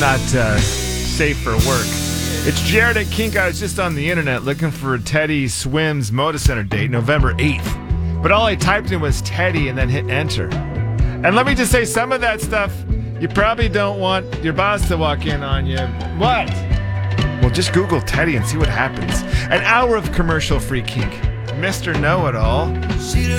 not safe for work. It's Jared at Kink. I was just on the internet looking for Teddy Swims Moda Center date, November 8th. But all I typed in was Teddy and then hit enter. And let me just say, some of that stuff you probably don't want your boss to walk in on you. What? Well, just Google Teddy and see what happens. An hour of commercial-free kink. Mr. Know-It-All.